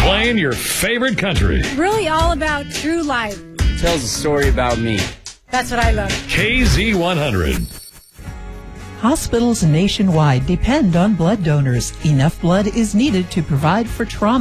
Playing your favorite country. Really all about true life. Tells a story about me. That's what I love. KZ100. Hospitals nationwide depend on blood donors. Enough blood is needed to provide for trauma